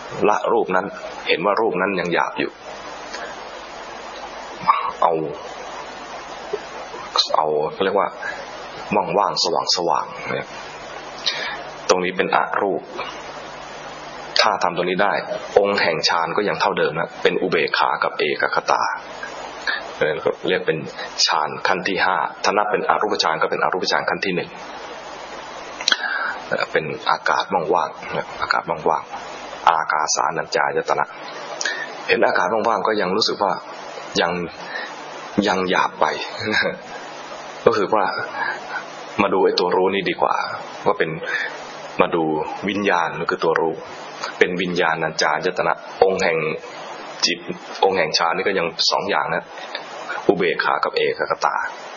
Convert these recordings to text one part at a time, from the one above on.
ละรูปนั้นเห็นว่ารูปนั้นยังหยาบอยู่เอาเรียกว่าว่างๆสว่างๆเนี่ยตรงนี้เป็นอรูปถ้าทำตรงนี้ได้องค์แห่งฌานก็ยังเท่าเดิมนะเป็นอุเบกขากับเอกคตาเรียกเป็นฌานขั้นที่5ถ้านับเป็นอรูปฌานก็เป็นอรูปฌานขั้นที่1เป็นอากาศว่างๆอากาศว่างๆอากาสานัญจายตนะเห็นอากาศว่างๆก็ยังรู้สึกว่ายังหยาบไปก็คือว่ามาดูไอ้ตัวรู้นี่ดีกว่าว่าเป็นมาดูวิญญาณก็คือตัวรู้เป็นวิญญาณัญจายตนะองค์แห่งจิตองค์แห่งฌานนี่ก็ยัง2อย่างนะอุเบกขากับเอกคตา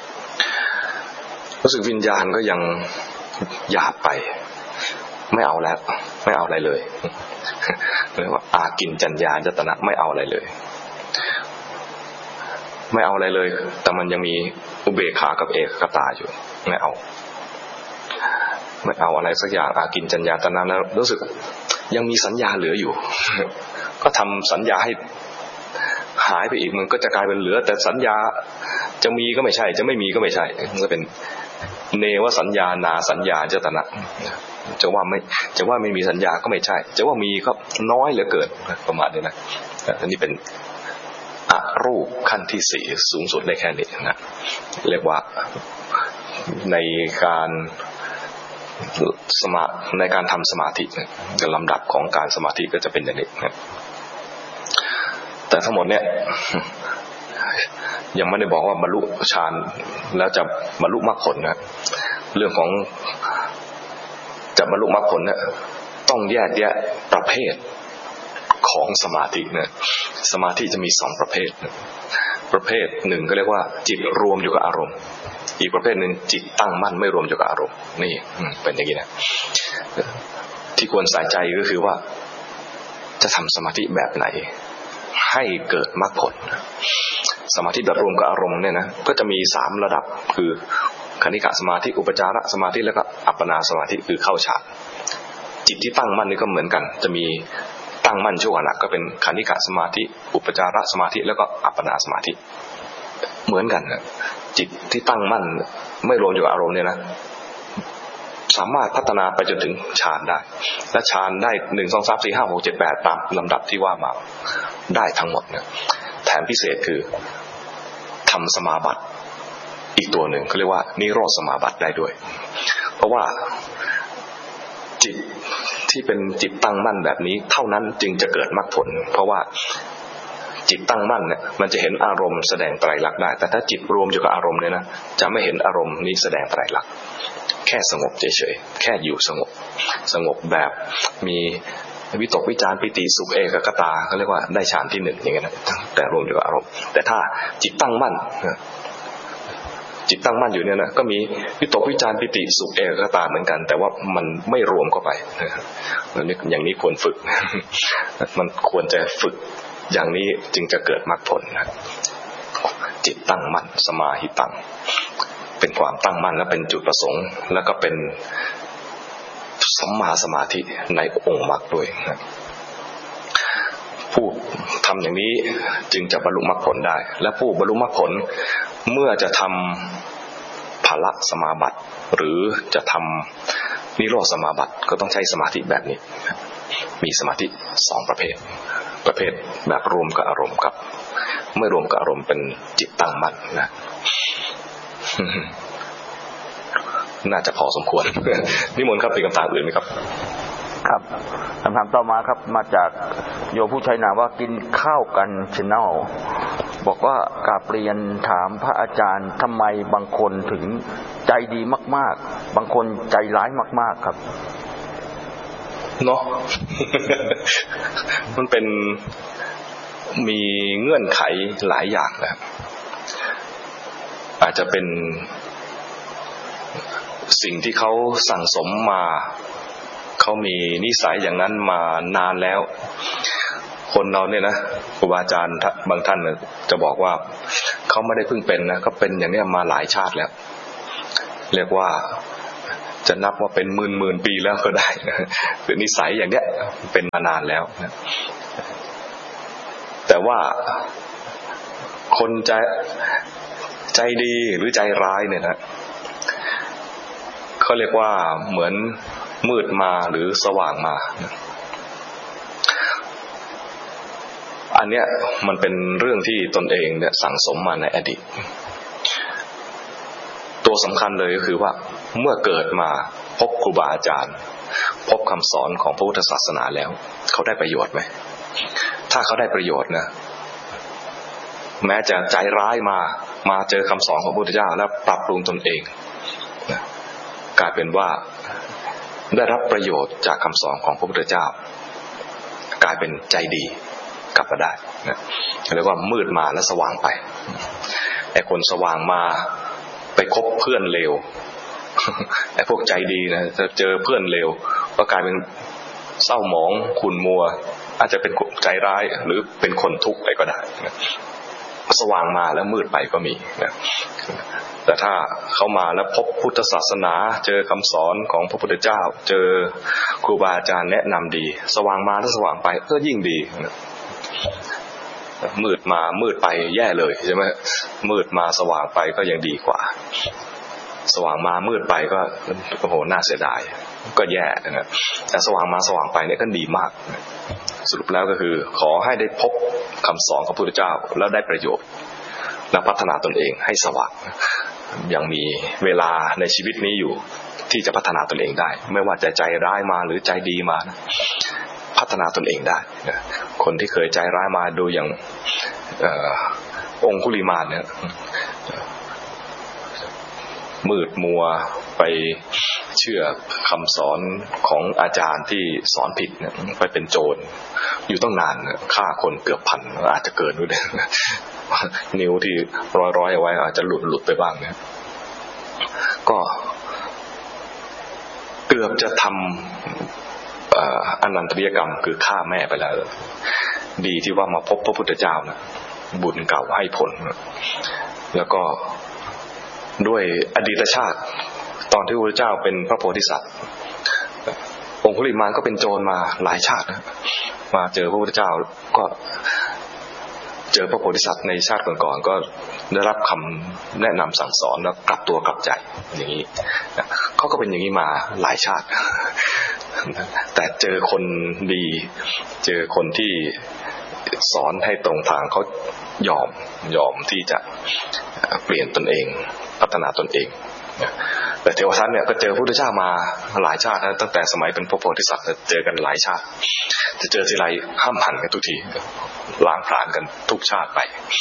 รู้สึกวิญญาณก็ยังหยาบไปไม่เอาแล้วไม่เอาอะไรเลยเรียกว่าอากินจัญญายตนะไม่เอาอะไรเลยไม่เอาอะไรเลยแต่มันยังมีอุเบกขากับเอกคตาอยู่ไม่เอาอะไรสักอย่างอากินจัญญายตนะแล้วรู้สึกยังมีสัญญาเหลืออยู่ก็ทำสัญญาให้หายไปอีกมันก็จะกลายเป็นเหลือแต่สัญญาจะมีก็ไม่ใช่จะไม่มีก็ไม่ใช่มันก็เป็นเนวสัญญานาสัญญาจตนะจะว่าไม่มีสัญญาก็ไม่ใช่จะว่ามีก็น้อยเหลือเกินประมาณนี้นะอันนี้เป็นอรูปขั้นที่4สูงสุดได้แค่นี้นะเรียกว่าในการทำสมาธิลำดับของการสมาธิก็จะเป็นอย่างนี้นะแต่ทั้งหมดเนี่ยยังไม่ได้บอกว่าบรรลุฌานแล้วจะบรรลุมรรคผลนะเรื่องของจะบรรลุมรรคผลเนี่ยต้องแยกแยะประเภทของสมาธินะสมาธิจะมี2ประเภทประเภทหนึ่งก็เรียกว่าจิตรวมอยู่กับอารมณ์อีกประเภทหนึ่งจิตตั้งมั่นไม่รวมอยู่กับอารมณ์นี่เป็นอย่างนี้นะที่ควรใส่ใจก็คือว่าจะทำสมาธิแบบไหนให้เกิดมรรคผลสมาธิแบบรวมกับอารมณ์เนี่ยนะก็จะมี3ระดับคือคณิกะสมาธิอุปจารสมาธิแล้วก็อัปปนาสมาธิคือเข้าฌานจิตที่ตั้งมั่นนี่ก็เหมือนกันจะมีตั้งมั่นชั่วขณะก็เป็นคณิกะสมาธิอุปจารสมาธิแล้วก็อัปปนาสมาธิเหมือนกันนะจิตที่ตั้งมั่นไม่รวมอยู่กับอารมณ์เนี่ยนะสามารถพัฒนาไปจนถึงฌานได้และฌานได้1 2 3 4 5 6 7 8ตามลำดับที่ว่ามาได้ทั้งหมดเนี่ยแถมพิเศษคือทำสมาบัติอีกตัวหนึ่งเขาเรียกว่านิโรธสมาบัติได้ด้วยเพราะว่าจิตที่เป็นจิตตั้งมั่นแบบนี้เท่านั้นจึงจะเกิดมรรคผลเพราะว่าจิตตั้งมั่นเนี่ยมันจะเห็นอารมณ์แสดงไตรลักษณ์ได้แต่ถ้าจิตรวมอยู่กับอารมณ์เนี่ยนะจะไม่เห็นอารมณ์นี้แสดงไตรลักษณ์แค่สงบเฉยๆแค่อยู่สงบแบบมีวิตกวิจารปิติสุขเอกคตาเขาเรียกว่าได้ฌานที่1อย่างเงี้ยนะแต่รวมอยู่กับอารมณ์แต่ถ้าจิตตั้งมั่นอยู่เนี่ยนะก็มีวิตกวิจารปิติสุขเอกคตาเหมือนกันแต่ว่ามันไม่รวมเข้าไปอย่างนี้ควรฝึกมันควรจะฝึกอย่างนี้จึงจะเกิดมรรคผลนะจิตตั้งมั่นสมาหิตังเป็นความตั้งมั่นและเป็นจุดประสงค์แล้วก็เป็นสัมมาสมาธิในองค์มรรคด้วยนะผู้ทำอย่างนี้จึงจะบรรลุมรรคผลได้และผู้บรรลุมรรคผลเมื่อจะทำภลสมาบัติหรือจะทำนิโรธสมาบัติก็ต้องใช้สมาธิแบบนี้มีสมาธิ2ประเภทแบบรวมกับอารมณ์กับไม่รวมกับอารมณ์เป็นจิตตั้งมั่นนะน่าจะพอสมควรนิมนต์ครับเป็นคำถามอื่นไหมครับครับคำถามต่อมาครับมาจากโยมผู้ใช้นามว่ากินข้าวกันชแนลบอกว่ากราบเรียนถามพระอาจารย์ทำไมบางคนถึงใจดีมากๆบางคนใจร้ายมากๆครับเนาะ มันเป็นมีเงื่อนไขหลายอย่างนะอาจจะเป็นสิ่งที่เขาสั่งสมมาเขามีนิสัยอย่างนั้นมานานแล้วคนเราเนี่ยนะครูบาอาจารย์บางท่านจะบอกว่าเขาไม่ได้เพิ่งเป็นนะเขาเป็นอย่างนี้มาหลายชาติแล้วเรียกว่าจะนับว่าเป็นหมื่นปีแล้วก็ได้คือนิสัยอย่างเนี้ยเป็นมานานแล้วนะแต่ว่าคนใจดีหรือใจร้ายเนี่ยนะเขาเรียกว่าเหมือนมืดมาหรือสว่างมาอันเนี้ยมันเป็นเรื่องที่ตนเองเนี่ยสั่งสมมาในอดีตตัวสำคัญเลยก็คือว่าเมื่อเกิดมาพบครูบาอาจารย์พบคำสอนของพระพุทธศาสนาแล้วเขาได้ประโยชน์ไหมถ้าเขาได้ประโยชน์นะแม้จะใจร้ายมาเจอคำสอนของพระพุทธเจ้าแล้วปรับปรุงตนเองกลายเป็นว่าได้รับประโยชน์จากคำสอนของพระพุทธเจ้ากลายเป็นใจดีกลับมาได้นะเรียกว่ามืดมาแล้วสว่างไปไอ้คนสว่างมาไปคบเพื่อนเลวไอ้พวกใจดีนะจะเจอเพื่อนเลวก็กลายเป็นเศร้าหมองขุ่นมัวอาจจะเป็นใจร้ายหรือเป็นคนทุกข์ไปก็ได้นะสว่างมาแล้วมืดไปก็มีนะแต่ถ้าเข้ามาแล้วพบพุทธศาสนาเจอคำสอนของพระพุทธเจ้าเจอครูบาอาจารย์แนะนำดีสว่างมาแล้วสว่างไปก็ยิ่งดีนะมืดมามืดไปแย่เลยใช่ไหมมืดมาสว่างไปก็ยังดีกว่าสว่างมามืดไปก็โอ้โหน่าเสียดายก็แย่นะแต่สว่างมาสว่างไปเนี่ยก็ดีมากสรุปแล้วก็คือขอให้ได้พบคำสอนของพระพุทธเจ้าแล้วได้ประโยชน์และพัฒนาตนเองให้สว่างยังมีเวลาในชีวิตนี้อยู่ที่จะพัฒนาตนเองได้ไม่ว่าจะใจร้ายมาหรือใจดีมานะพัฒนาตนเองได้คนที่เคยใจร้ายมาดูอย่างองคุลิมานเนี่ยมืดมัวไปเชื่อคำสอนของอาจารย์ที่สอนผิดเนี่ยไปเป็นโจรอยู่ต้องนานฆ่าคนเกือบพันอาจจะเกินด้วยนิ้วที่ร้อยเอาไว้อาจจะหลุดไปบ้างเนี่ยก็เกือบจะทำอนันตริยกรรมคือฆ่าแม่ไปแล้วดีที่ว่ามาพบพระพุทธเจ้านะบุญเก่าให้ผลแล้วก็ด้วยอดีตชาติตอนที่พระพุทธเจ้าเป็นพระโพธิสัตว์องคุลิมานก็เป็นโจรมาหลายชาตินะมาเจอพระพุทธเจ้าก็เจอพระโพธิสัตว์ในชาติก่อนๆก็ได้รับคำแนะนำสั่งสอนแล้วกลับตัวกลับใจอย่างนี้เขาก็เป็นอย่างนี้มาหลายชาติแต่เจอคนดีเจอคนที่สอนให้ตรงทางเขายอมที่จะเปลี่ยนตนเองพัฒนาตนเองแต่เทวทัตเนี่ยก็เจอพระพุทธเจ้ามาหลายชาตินะตั้งแต่สมัยเป็นพระโพธิสัตว์เจอกันหลายชาติจะเจอทีไรห้ามหันกันทุกทีล้างผลาญกันทุกชาติไป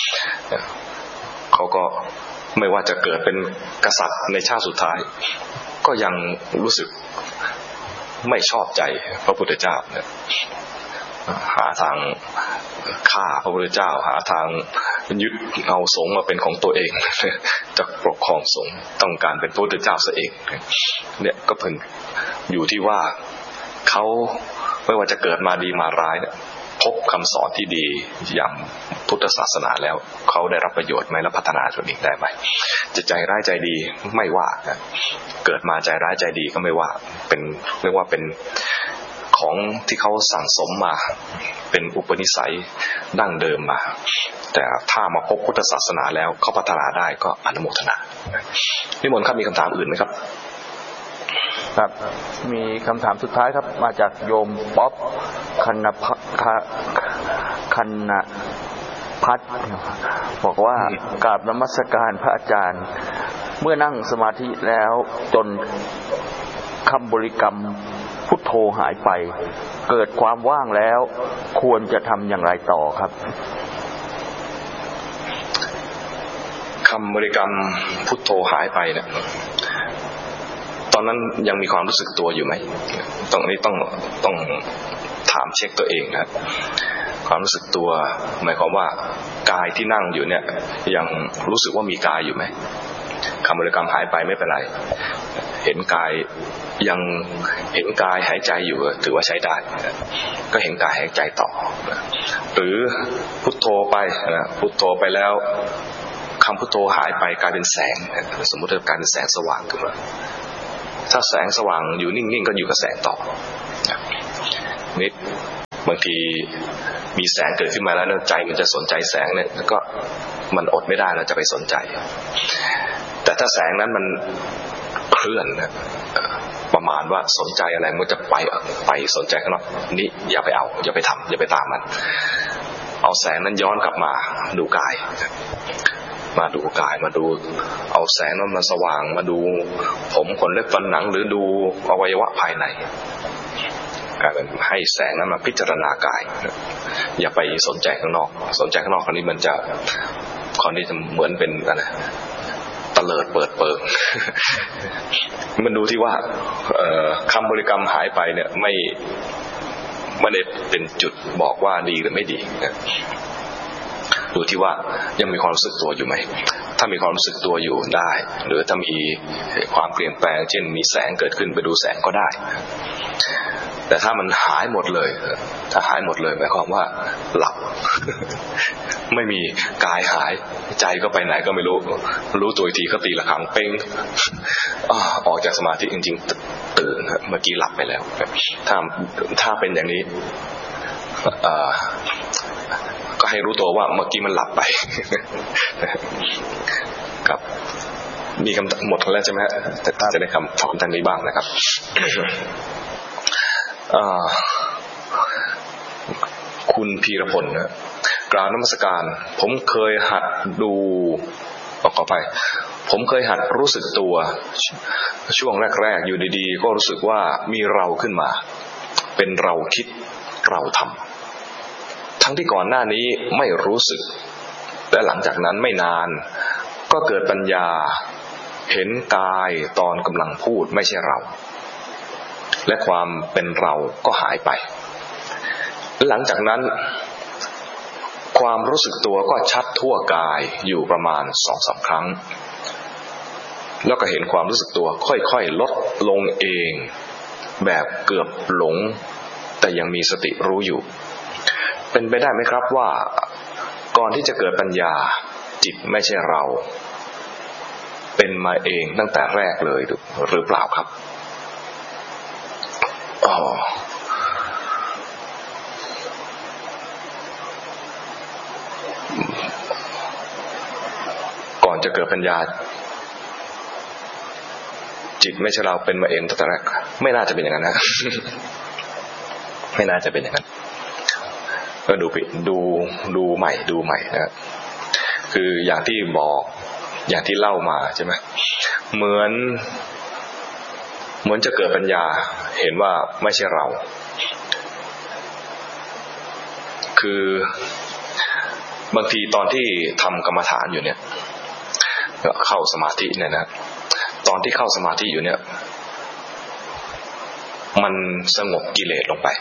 เขาก็ไม่ว่าจะเกิดเป็นกษัตริย์ในชาติสุดท้ายก็ยังรู้สึกไม่ชอบใจพระพุทธเจ้าเนี่ยหาทางฆ่าพระพุทธเจ้าหาทางยึดเอาสงฆ์มาเป็นของตัวเองจะปกครองสงฆ์ต้องการเป็นพระพุทธเจ้าซะเองเนี่ยก็เพิ่งอยู่ที่ว่าเขาไม่ว่าจะเกิดมาดีมาร้ายเนี่ยพบคำสอนที่ดีอย่างพุทธศาสนาแล้วเขาได้รับประโยชน์ไหมและพัฒนาตนเองได้ไหมจะใจร้ายใจดีไม่ว่าเกิดมาใจร้ายใจดีก็ไม่ว่าเป็นเรียกว่าเป็นของที่เขาสั่งสมมาเป็นอุปนิสัยดั้งเดิมมาแต่ถ้ามาพบพุทธศาสนาแล้วเขาพัฒนาได้ก็อนุโมทนานิมนต์ครับมีคำถามอื่นไหมครับครับมีคำถามสุดท้ายครับมาจากโยมป๊อปคันพัฒน์บอกว่ากราบนมัสการพระอาจารย์เมื่อนั่งสมาธิแล้วจนคำบริกรรมพุทโธหายไปเกิดความว่างแล้วควรจะทำอย่างไรต่อครับคำบริกรรมพุทโธหายไปเนี่ยตอนนั้นยังมีความรู้สึกตัวอยู่ไหมต้องถามเช็คตัวเองนะความรู้สึกตัวหมายความว่ากายที่นั่งอยู่เนี่ยยังรู้สึกว่ามีกายอยู่ไหมคำบริกรรมหายไปไม่เป็นไรเห็นกายยังเห็นกายหายใจอยู่ถือว่าใช้ได้ก็เห็นกายหายใจต่อหรือพุทโธไปนะพุทโธไปแล้วคำพุทโธหายไปกลายเป็นแสงสมมุติว่ากลายเป็นแสงสว่างขึ้นมาถ้าแสงสว่างอยู่นิ่งๆก็อยู่กับแสงต่อนิดบางทีมีแสงเกิดขึ้นมาแล้วใจมันจะสนใจแสงเนี่ยแล้วก็มันอดไม่ได้แล้วจะไปสนใจแต่ถ้าแสงนั้นมันเคลื่อนนะประมาณว่าสนใจอะไรมันจะไปสนใจข้างนอกนี่อย่าไปเอาอย่าไปทำอย่าไปตามมันเอาแสงนั้นย้อนกลับมาดูกายมาดูกายมาดูเอาแสงนั้นมาสว่างมาดูผมขนเล็บฟันหนังหรือดูอวัยวะภายในให้แสงนั้นมาพิจารณากายอย่าไปสนใจข้างนอกสนใจข้างนอกคราวนี้มันจะเหมือนเป็นอะไรตะเลิดเปิดเปิงมันดูที่ว่าคำบริกรรมหายไปเนี่ยไม่ได้เป็นจุดบอกว่าดีหรือไม่ดีดูที่ว่ายังมีความรู้สึกตัวอยู่ไหมถ้ามีความรู้สึกตัวอยู่ได้หรือถ้ามีความเปลี่ยนแปลงเช่นมีแสงเกิดขึ้นไปดูแสงก็ได้แต่ถ้ามันหายหมดเลยถ้าหายหมดเลยหมายความว่าหลับไม่มีกายหายใจก็ไปไหนก็ไม่รู้ตัวอีกทีก็ตีระฆังเป้งออกจากสมาธิจริงๆตื่นเมื่อกี้หลับไปแล้วถ้าเป็นอย่างนี้ก็ให้รู้ตัวว่าเมื่อกี้มันหลับไปครับมีคำหมดแล้วใช่ไหมจะได้คำถามทางนี้บ้างนะครับคุณพีรพลนะกราบนมัสการผมเคยหัดดูขอไปผมเคยหัดรู้สึกตัวช่วงแรกๆอยู่ดีๆก็รู้สึกว่ามีเราขึ้นมาเป็นเราคิดเราทำทั้งที่ก่อนหน้านี้ไม่รู้สึกและหลังจากนั้นไม่นานก็เกิดปัญญาเห็นกายตอนกำลังพูดไม่ใช่เราและความเป็นเราก็หายไปหลังจากนั้นความรู้สึกตัวก็ชัดทั่วกายอยู่ประมาณ 2-3 ครั้งแล้วก็เห็นความรู้สึกตัวค่อยๆลดลงเองแบบเกือบหลงแต่ยังมีสติรู้อยู่เป็นไปได้ไหมครับว่าก่อนที่จะเกิดปัญญาจิตไม่ใช่เราเป็นมาเองตั้งแต่แรกเลยหรือเปล่าครับก่อนจะเกิดปัญญาจิตไม่ใช่เราเป็นมาเองตั้งแต่แรกไม่น่าจะเป็นอย่างนั้นนะ ไม่น่าจะเป็นอย่างนั้นก็ดูใหม่นะคืออย่างที่บอกอย่างที่เล่ามาใช่ไหมเหมือนจะเกิดปัญญาเห็นว่าไม่ใช่เราคือบางทีตอนที่ทำกรรมฐานอยู่เนี่ยเข้าสมาธิเนี่ยนะตอนที่เข้าสมาธิอยู่เนี่ยมันสงบกิเลสลงไป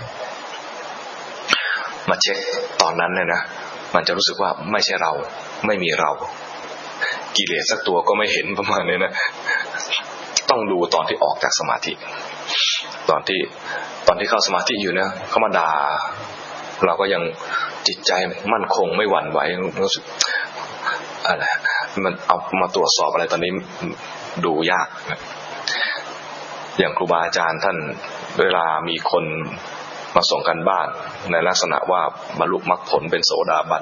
มาเช็คตอนนั้นเนี่ยนะมันจะรู้สึกว่าไม่ใช่เราไม่มีเรากิเลสสักตัวก็ไม่เห็นประมาณนี้นะต้องดูตอนที่ออกจากสมาธิตอนที่เข้าสมาธิอยู่เนี่ยเขามาด่าเราก็ยังจิตใจมั่นคงไม่หวั่นไหวรู้สึกอะไรมันเอามาตรวจสอบอะไรตอนนี้ดูยากอย่างครูบาอาจารย์ท่านเวลามีคนมาส่งกันบ้านในลักษณะว่าบรรลุมรรคผลเป็นโสดาบัน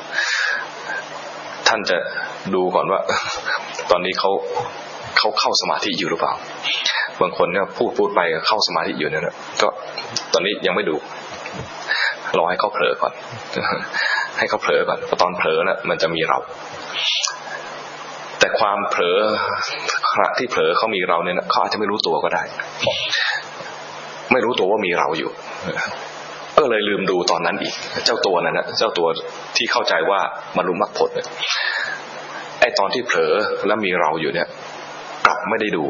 ท่านจะดูก่อนว่าตอนนี้เขาเข้าสมาธิอยู่หรือเปล่าบางคนเนี่ยพูดไปเข้าสมาธิอยู่เนี่ยก็ตอนนี้ยังไม่ดูรอให้เขาเผลอก่อนให้เขาเผลอก่อนเพราะตอนเผลอน่ะมันจะมีเราแต่ความเผลอขณะที่เผลอเขามีเราเนี่ยเขาอาจจะไม่รู้ตัวก็ได้ไม่รู้ตัวว่ามีเราอยู่ก็เลยลืมดูตอนนั้นอีกเจ้าตัวนั้นนะเจ้าตัวที่เข้าใจว่าบรรลุมรรคผลเนี่ยไอ้ตอนที่เผลอแล้วมีเราอยู่เนี่ยกลับไม่ได้ดู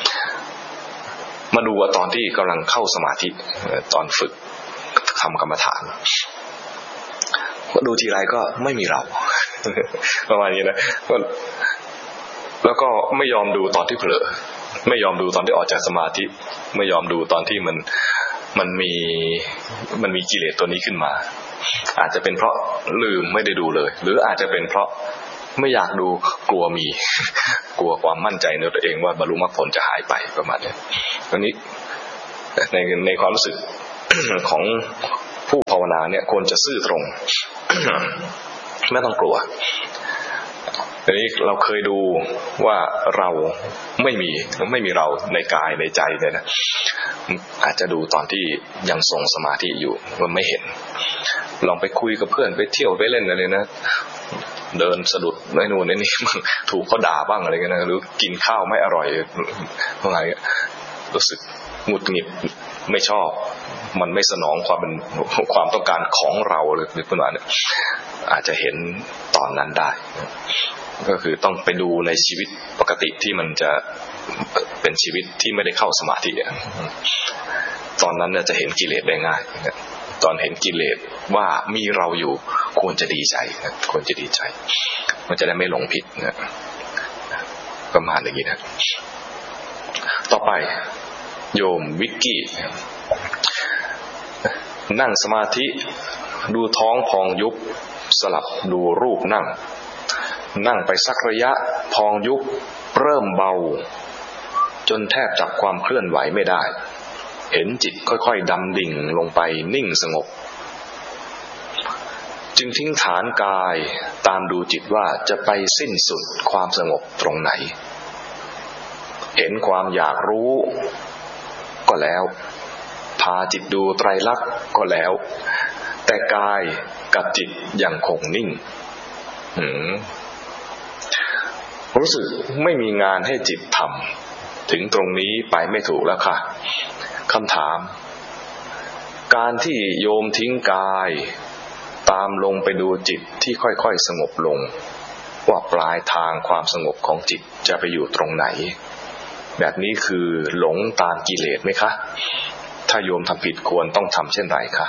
มาดูว่าตอนที่กำลังเข้าสมาธิตอนฝึกทำกรรมฐานก็ดูทีไรก็ไม่มีเราประมาณนี้นะแล้วก็ไม่ยอมดูตอนที่เผลอไม่ยอมดูตอนที่ออกจากสมาธิไม่ยอมดูตอนที่มันมีกิเลสตัวนี้ขึ้นมาอาจจะเป็นเพราะลืมไม่ได้ดูเลยหรืออาจจะเป็นเพราะไม่อยากดูกลัวมี กลัวความมั่นใจในตัวเองว่าบรรลุมรรคผลจะหายไปประมาณนี้ตอนนี้ในความรู้สึก ของผู้ภาวนาเนี่ยควรจะซื่อตรง ไม่ต้องกลัวทีนี้เราเคยดูว่าเราไม่มีเราในกายในใจเนี่ยนะอาจจะดูตอนที่ยังทรงสมาธิอยู่มันไม่เห็นลองไปคุยกับเพื่อนไปเที่ยวไปเล่นอะไรนะเดินสะดุดไอ้นู่นไอ้นี่ถูกเขาด่าบ้างอะไรกันนะหรือกินข้าวไม่อร่อยอะไรรู้สึกหงุดหงิดไม่ชอบมันไม่สนองความต้องการของเราหรือประมาณนี้อาจจะเห็นตอนนั้นได้ก็คือต้องไปดูในชีวิตปกติที่มันจะเป็นชีวิตที่ไม่ได้เข้าสมาธิตอนนั้นจะเห็นกิเลสได้ง่ายตอนเห็นกิเลสว่ามีเราอยู่ควรจะดีใจควรจะดีใจมันจะได้ไม่หลงผิดนะประมาณอย่างนี้นะต่อไปโยมวิกกี้นั่งสมาธิดูท้องพองยุบสลับดูรูปนั่งไปสักระยะพองยุบเริ่มเบาจนแทบจับความเคลื่อนไหวไม่ได้เห็นจิตค่อยๆดำดิ่งลงไปนิ่งสงบจึงทิ้งฐานกายตามดูจิตว่าจะไปสิ้นสุดความสงบตรงไหนเห็นความอยากรู้ก็แล้วพาจิตดูไตรลักษณ์ก็แล้วแต่กายกับจิตยังคงนิ่งรู้สึกไม่มีงานให้จิตทำถึงตรงนี้ไปไม่ถูกแล้วค่ะคำถามการที่โยมทิ้งกายตามลงไปดูจิตที่ค่อยๆสงบลงว่าปลายทางความสงบของจิตจะไปอยู่ตรงไหนแบบนี้คือหลงตามกิเลสไหมคะถ้าโยมทำผิดควรต้องทำเช่นไรคะ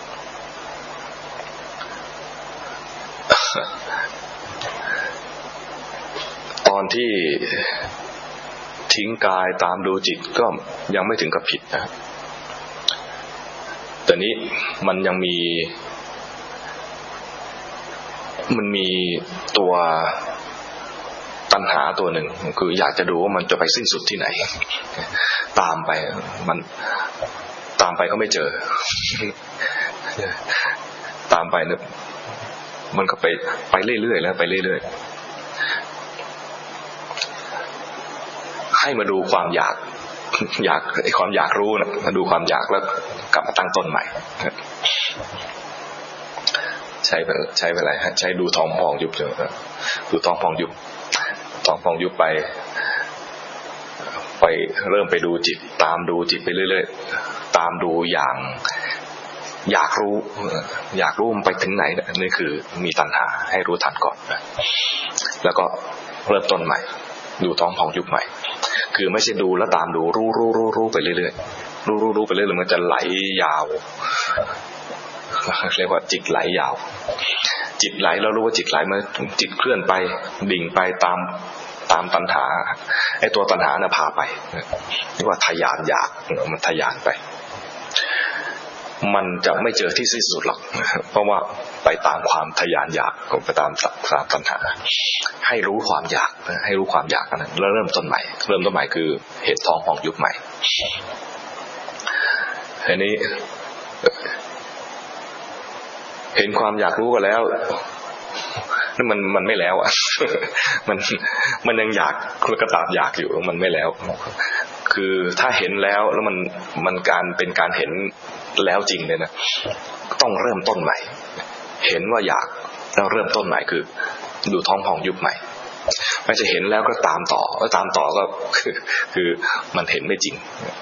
ตอนที่ทิ้งกายตามดูจิตก็ยังไม่ถึงกับผิดนะแต่นี้มันยังมีตัวตัณหาตัวหนึ่งคืออยากจะดูว่ามันจะไปสิ้นสุดที่ไหนตามไปก็ไม่เจอตามไปเนี่ยมันก็ไปเรื่อยๆแล้วไปเรื่อยๆให้มาดูความอยากไอ้ความอยากรู้นะมาดูความอยากแล้วกลับมาตั้งต้นใหม่ใช้ไปอะไรใช้ดูท้องพองยุบดูท้องพองยุบไปเริ่มไปดูจิตตามดูจิตไปเรื่อยๆตามดูอย่างอยากรู้มันไปถึงไหนนี่คือมีตัณหาให้รู้ทันก่อนแล้วก็เริ่มต้นใหม่ดูท้องพองยุบใหม่คือไม่ใช่ดูแล้วตามดูรู้ไปเรื่อยๆรู้ไปเรื่อยๆมันจะไหลยาวเรียกว่าจิตไหลยาวจิตไหลแล้วรู้ว่าจิตไหลมันจิตเคลื่อนไปดิ่งไปตามตัณหาไอ้ตัวตัณหาน่ะพาไปเรียกว่าทะยานอยากมันทะยานไปมันจะไม่เจอที่สิ้นสุดหรอกเพราะว่าไปตามความทะยานอยากไปตามตัณหาให้รู้ความอยากนั้นแล้วเริ่มต้นใหม่คือเห็นท้องพองยุบใหม่อันนี้เห็นความอยากรู้ก็แล้วนั่นมันไม่แล้วอ่ะมันยังอยากก็ตามอยากอยู่มันไม่แล้วคือถ้าเห็นแล้วมันเป็นการเห็นแล้วจริงเลยนะต้องเริ่มต้นใหม่เห็นว่าอยากแล้วเริ่มต้นใหม่คือดูท้องพองยุบใหม่ไม่ใช่เห็นแล้วก็ตามต่อก็คือมันเห็นไม่จริง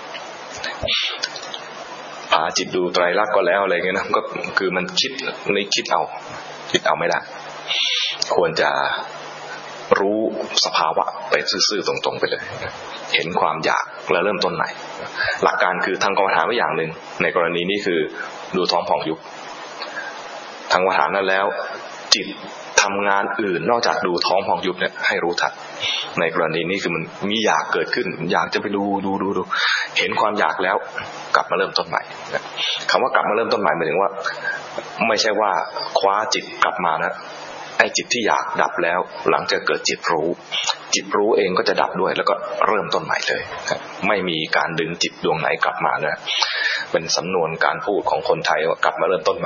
พาจิตดูไตรลักษณ์ก็แล้วอะไรเงี้ยนะก็คือมันคิดเอาไม่ได้ควรจะรู้สภาวะไปซื่อๆตรงๆไปเลยเห็นความอยากแล้วเริ่มต้นใหม่หลักการคือทางกรรมฐานไว้อย่างหนึ่งในกรณีนี้คือดูท้องพองยุบทางกรรมฐานนั้นแล้วจิตทำงานอื่นนอกจากดูท้องพองยุบเนี่ยให้รู้ทันในกรณีนี้คือมันมีอยากเกิดขึ้นอยากจะไปดูเห็นความอยากแล้วกลับมาเริ่มต้นใหม่คำว่ากลับมาเริ่มต้นใหม่หมายถึงว่าไม่ใช่ว่าคว้าจิตกลับมานะไอ้จิตที่อยากดับแล้วหลังจากเกิดจิตรู้เองก็จะดับด้วยแล้วก็เริ่มต้นใหม่เลยไม่มีการดึงจิตดวงไหนกลับมาเลยเป็นสำนวนการพูดของคนไทยว่ากลับมาเริ่มต้น